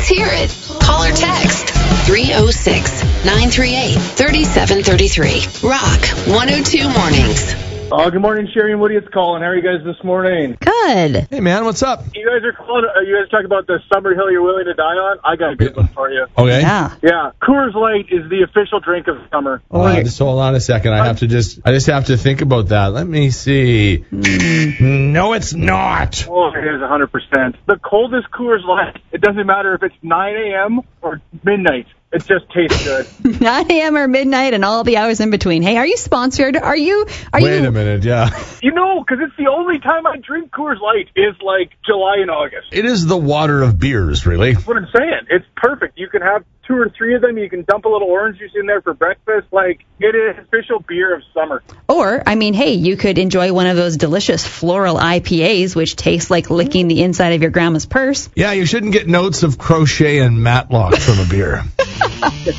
Let's hear it. Call or text 306-938-3733. Rock 102 Mornings. Good morning, Sherry and Woody. It's Colin. How are you guys this morning? Good. Hey, man, what's up? You guys are calling. You guys talk about the summer hill you're willing to die on. I got a good one for you. Okay. Yeah. Coors Light is the official drink of summer. Just hold on a second. I just have to think about that. Let me see. No, it's not. Oh, it is 100%. The coldest Coors Light. It doesn't matter if it's 9 a.m. or midnight. It just tastes good. 9 a.m. or midnight and all the hours in between. Hey, are you sponsored? Are you? Wait a minute, yeah. You know, because it's the only time I drink Coors Light is like July and August. It is the water of beers, really. That's what I'm saying. It's perfect. You can have 2 or 3 of them. You can dump a little orange juice in there for breakfast. Like, it is official beer of summer. Or, I mean, hey, you could enjoy one of those delicious floral IPAs, which taste like licking the inside of your grandma's purse. Yeah, you shouldn't get notes of crochet and matlock from a beer.